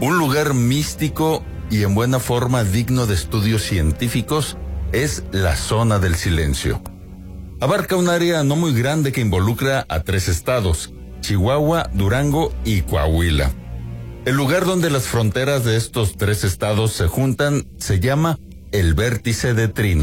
Un lugar místico y en buena forma digno de estudios científicos es la zona del silencio. Abarca un área no muy grande que involucra a 3 estados, Chihuahua, Durango y Coahuila. El lugar donde las fronteras de estos 3 estados se juntan se llama el Vértice de Trino.